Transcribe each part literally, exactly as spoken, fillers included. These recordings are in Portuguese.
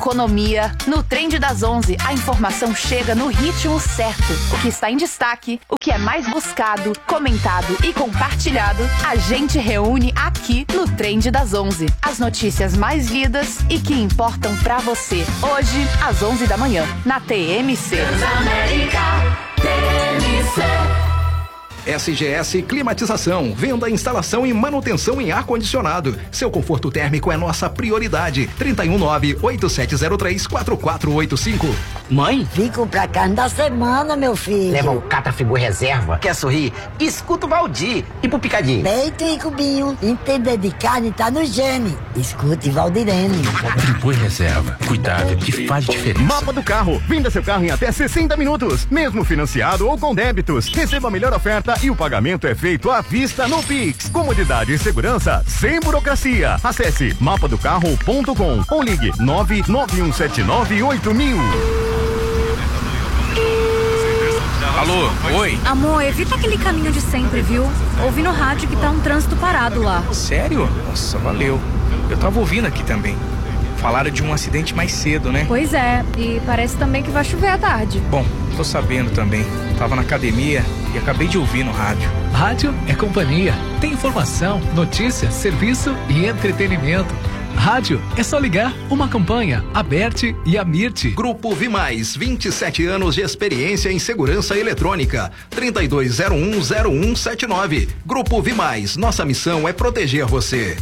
Economia. No Trend das onze, a informação chega no ritmo certo. O que está em destaque, o que é mais buscado, comentado e compartilhado, a gente reúne aqui no Trend das onze. As notícias mais lidas e que importam pra você. Hoje, às onze da manhã, na T M C. Transamérica, T M C. S G S Climatização, venda, instalação e manutenção em ar-condicionado. Seu conforto térmico é nossa prioridade. trinta e um nove, oito sete zero três, quatro quatro oito cinco. Mãe? Vim comprar carne da semana, meu filho. Leva o Catafigu Reserva. Quer sorrir? Escuta o Valdir. E pro Picadinho? Peito e cubinho. Entender de carne tá no gene. Escute Valdirene. Friboi Reserva. Cuidado que faz diferença. Mapa do carro. Venda seu carro em até sessenta minutos. Mesmo financiado ou com débitos. Receba a melhor oferta e o pagamento é feito à vista no Pix. Comodidade e segurança sem burocracia. Acesse mapa do carro ponto com ou ligue nove nove um sete nove oito mil. Alô, oi? Amor, evita aquele caminho de sempre, viu? Ouvi no rádio que tá um trânsito parado lá. Sério? Nossa, valeu. Eu tava ouvindo aqui também. Falaram de um acidente mais cedo, né? Pois é, e parece também que vai chover à tarde. Bom, tô sabendo também. Tava na academia e acabei de ouvir no rádio. Rádio é companhia. Tem informação, notícia, serviço e entretenimento. Rádio é só ligar. Uma campanha, Aberte e Amirte. Grupo Vimais, vinte e sete anos de experiência em segurança eletrônica. trinta e dois zero um zero um sete nove. Grupo Vimais, nossa missão é proteger você.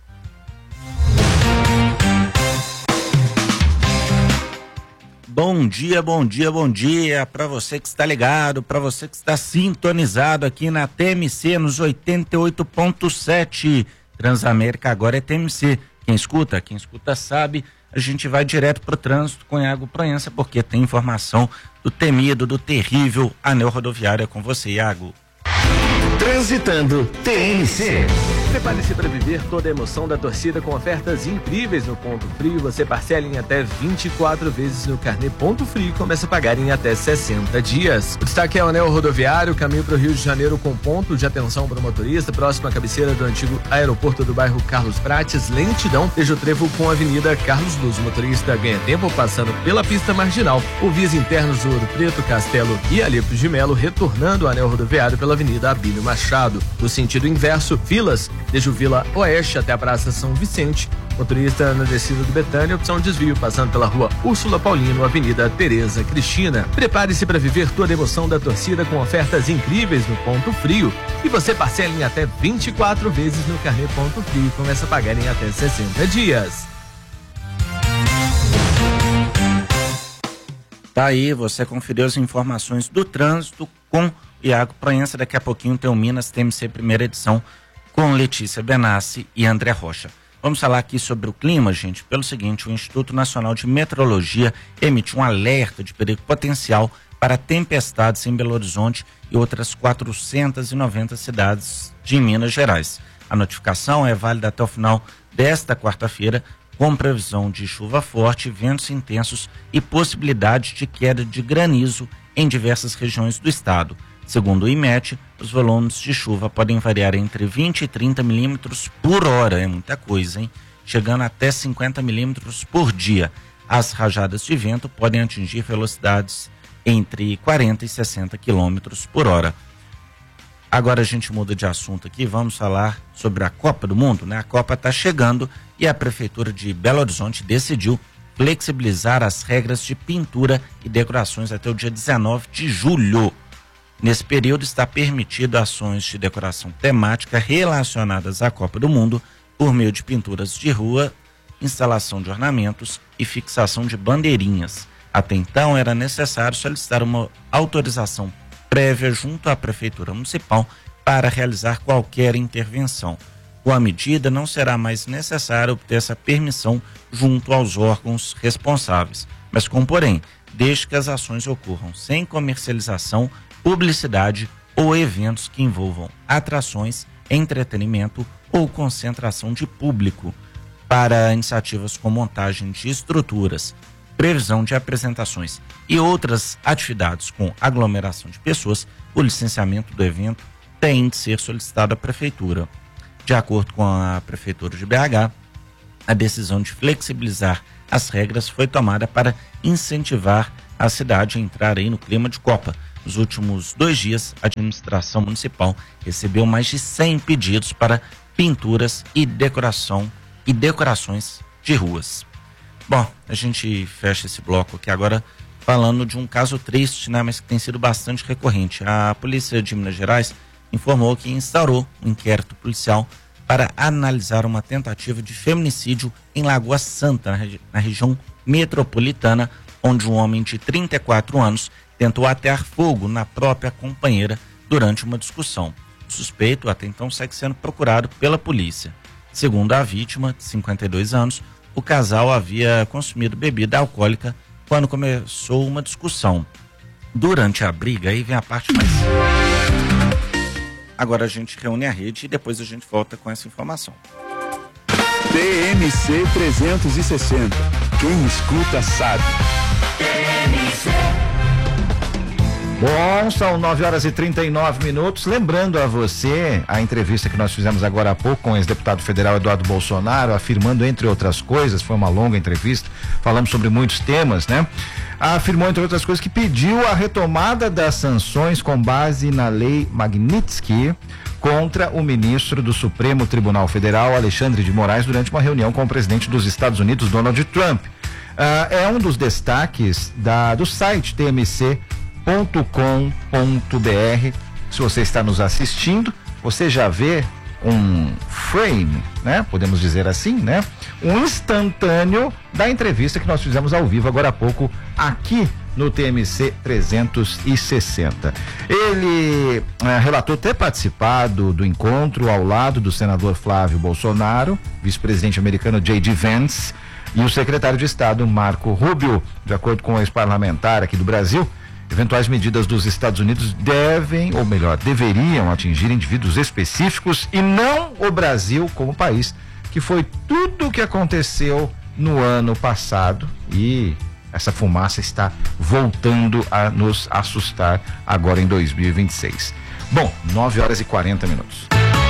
Bom dia, bom dia, bom dia para você que está ligado, para você que está sintonizado aqui na T M C nos oitenta e oito ponto sete. Transamérica agora é T M C. Quem escuta, quem escuta sabe, a gente vai direto pro trânsito com Iago Proença, porque tem informação do temido, do terrível anel rodoviário. É com você, Iago. Transitando T M C. Prepare-se para viver toda a emoção da torcida com ofertas incríveis no Ponto Frio. Você parcela em até vinte e quatro vezes no carnê Ponto Frio e começa a pagar em até sessenta dias. O destaque é o anel rodoviário, caminho para o Rio de Janeiro com ponto de atenção para o motorista, próxima à cabeceira do antigo aeroporto do bairro Carlos Prates, lentidão, desde o trevo com a Avenida Carlos Luz. O motorista ganha tempo passando pela pista marginal, por vias internas do Ouro Preto, Castelo e Alípio de Melo, retornando o anel rodoviário pela Avenida Abílio Machado. No sentido inverso, filas desde o Vila Oeste até a Praça São Vicente. Motorista na descida do Betânia, opção desvio, passando pela rua Úrsula Paulino, Avenida Tereza Cristina. Prepare-se para viver toda a emoção da torcida com ofertas incríveis no Ponto Frio. E você parcela em até vinte e quatro vezes no carnê Ponto Frio e começa a pagar em até sessenta dias. Tá aí, você conferiu as informações do trânsito com Iago Proença. Daqui a pouquinho tem o Minas T M C primeira edição com Letícia Benassi e André Rocha. Vamos falar aqui sobre o clima, gente, pelo seguinte: o Instituto Nacional de Meteorologia emitiu um alerta de perigo potencial para tempestades em Belo Horizonte e outras quatrocentas e noventa cidades de Minas Gerais. A notificação é válida até o final desta quarta-feira, com previsão de chuva forte, ventos intensos e possibilidade de queda de granizo em diversas regiões do estado. Segundo o IMET, os volumes de chuva podem variar entre vinte e trinta milímetros por hora, é muita coisa, hein? Chegando até cinquenta milímetros por dia. As rajadas de vento podem atingir velocidades entre quarenta e sessenta quilômetros por hora. Agora a gente muda de assunto aqui, vamos falar sobre a Copa do Mundo, né? A Copa está chegando e a Prefeitura de Belo Horizonte decidiu flexibilizar as regras de pintura e decorações até o dia dezenove de julho. Nesse período está permitido ações de decoração temática relacionadas à Copa do Mundo por meio de pinturas de rua, instalação de ornamentos e fixação de bandeirinhas. Até então era necessário solicitar uma autorização prévia junto à Prefeitura Municipal para realizar qualquer intervenção. Com a medida, não será mais necessário obter essa permissão junto aos órgãos responsáveis, mas com porém, desde que as ações ocorram sem comercialização, publicidade ou eventos que envolvam atrações, entretenimento ou concentração de público. Para iniciativas com montagem de estruturas, previsão de apresentações e outras atividades com aglomeração de pessoas, o licenciamento do evento tem de ser solicitado à Prefeitura. De acordo com a Prefeitura de B H, a decisão de flexibilizar as regras foi tomada para incentivar a cidade a entrar aí no clima de Copa. Nos últimos dois dias, a administração municipal recebeu mais de cem pedidos para pinturas e decoração e decorações de ruas. Bom, a gente fecha esse bloco aqui agora falando de um caso triste, né, mas que tem sido bastante recorrente. A Polícia de Minas Gerais informou que instaurou um inquérito policial para analisar uma tentativa de feminicídio em Lagoa Santa, na, regi- na região metropolitana, onde um homem de trinta e quatro anos tentou atear fogo na própria companheira durante uma discussão. O suspeito até então segue sendo procurado pela polícia. Segundo a vítima, de cinquenta e dois anos, o casal havia consumido bebida alcoólica quando começou uma discussão. Durante a briga, aí vem a parte mais... Agora a gente reúne a rede e depois a gente volta com essa informação. T M C trezentos e sessenta. Quem escuta sabe. T M C. Bom, são nove horas e trinta e nove minutos. Lembrando a você a entrevista que nós fizemos agora há pouco com o ex-deputado federal Eduardo Bolsonaro, afirmando, entre outras coisas, foi uma longa entrevista, falamos sobre muitos temas, né? Afirmou, entre outras coisas, que pediu a retomada das sanções com base na lei Magnitsky contra o ministro do Supremo Tribunal Federal, Alexandre de Moraes, durante uma reunião com o presidente dos Estados Unidos, Donald Trump. Uh, é um dos destaques da, do site T M C ponto com ponto b r. Se você está nos assistindo, você já vê um frame, né? Podemos dizer assim, né? Um instantâneo da entrevista que nós fizemos ao vivo agora há pouco aqui no T M C trezentos e sessenta. Ele eh, relatou ter participado do encontro ao lado do senador Flávio Bolsonaro, vice-presidente americano J D Vance e o secretário de Estado Marco Rubio. De acordo com o ex-parlamentar aqui do Brasil, eventuais medidas dos Estados Unidos devem, ou melhor, deveriam atingir indivíduos específicos e não o Brasil como país, que foi tudo o que aconteceu no ano passado, e essa fumaça está voltando a nos assustar agora em dois mil e vinte e seis. Bom, nove horas e quarenta minutos.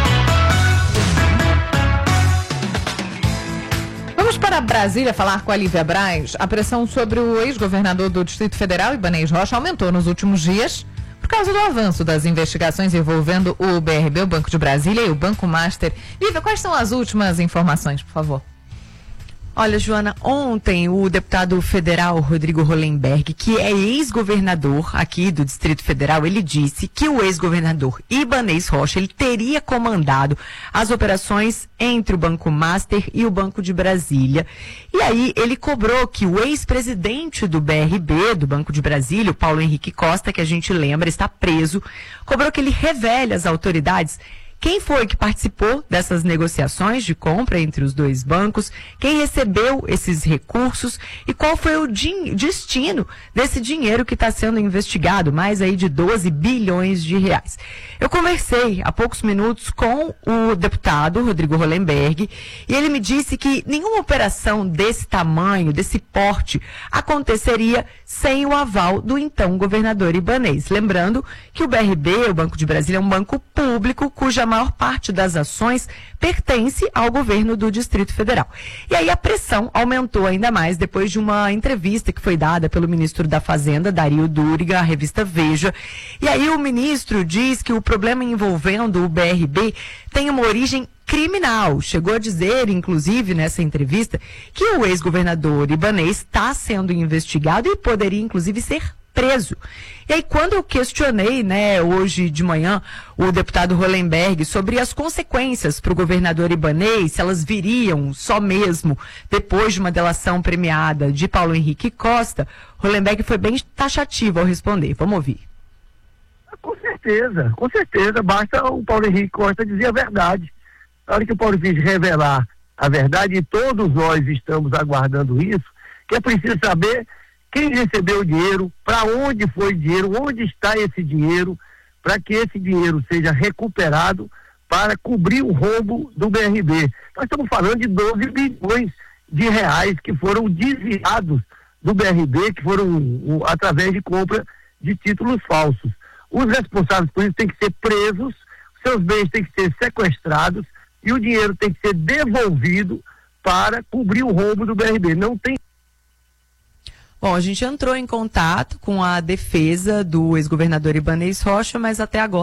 Vamos para Brasília falar com a Lívia Braz. A pressão sobre o ex-governador do Distrito Federal, Ibanez Rocha, aumentou nos últimos dias por causa do avanço das investigações envolvendo o B R B, o Banco de Brasília, e o Banco Master. Lívia, quais são as últimas informações, por favor? Olha, Joana, ontem o deputado federal Rodrigo Hollenberg, que é ex-governador aqui do Distrito Federal, ele disse que o ex-governador Ibanez Rocha, ele teria comandado as operações entre o Banco Master e o Banco de Brasília. E aí ele cobrou que o ex-presidente do B R B, do Banco de Brasília, o Paulo Henrique Costa, que a gente lembra, está preso, cobrou que ele revele às autoridades quem foi que participou dessas negociações de compra entre os dois bancos, quem recebeu esses recursos e qual foi o din- destino desse dinheiro que está sendo investigado, mais aí de doze bilhões de reais. Eu conversei há poucos minutos com o deputado Rodrigo Hollenberg e ele me disse que nenhuma operação desse tamanho, desse porte, aconteceria sem o aval do então governador Ibanez. Lembrando que o B R B, o Banco de Brasília, é um banco público cuja a maior parte das ações pertence ao governo do Distrito Federal. E aí a pressão aumentou ainda mais depois de uma entrevista que foi dada pelo ministro da Fazenda, Dario Duriga, à revista Veja. E aí o ministro diz que o problema envolvendo o B R B tem uma origem criminal. Chegou a dizer, inclusive, nessa entrevista, que o ex-governador Ibanez está sendo investigado e poderia, inclusive, ser preso. E aí, quando eu questionei, né, hoje de manhã, o deputado Hollenberg sobre as consequências para o governador Ibanez, se elas viriam só mesmo depois de uma delação premiada de Paulo Henrique Costa, Hollenberg foi bem taxativo ao responder. Vamos ouvir. Com certeza, com certeza. Basta o Paulo Henrique Costa dizer a verdade. Na hora que o Paulo Henrique revelar a verdade, e todos nós estamos aguardando isso, que é preciso saber quem recebeu o dinheiro, para onde foi o dinheiro, onde está esse dinheiro, para que esse dinheiro seja recuperado para cobrir o rombo do B R B. Nós estamos falando de doze bilhões de reais que foram desviados do B R B, que foram um, através de compra de títulos falsos. Os responsáveis por isso têm que ser presos, seus bens têm que ser sequestrados e o dinheiro tem que ser devolvido para cobrir o rombo do B R B. Não tem Bom, a gente entrou em contato com a defesa do ex-governador Ibanez Rocha, mas até agora